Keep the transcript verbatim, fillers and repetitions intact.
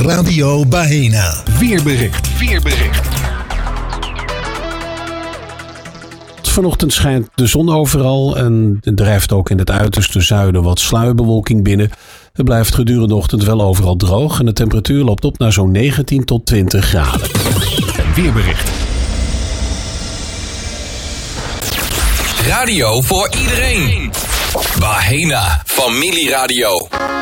Radio Bahena. Weerbericht. Weerbericht. Vanochtend schijnt de zon overal en er drijft ook in het uiterste zuiden wat sluierbewolking binnen. Het blijft gedurende de ochtend wel overal droog en de temperatuur loopt op naar zo'n negentien tot twintig graden. Weerbericht. Radio voor iedereen. Bahena Familieradio.